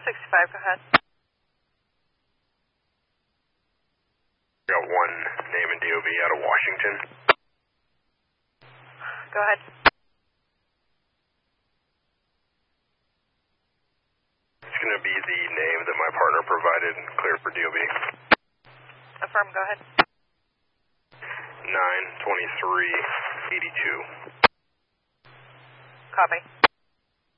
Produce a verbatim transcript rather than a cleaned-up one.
sixty-five, go ahead. Got one name and D O B out of Washington. Go ahead. It's going to be the name that my partner provided, cleared for D O B. Affirm, go ahead. nine twenty-three eighty-two. Copy.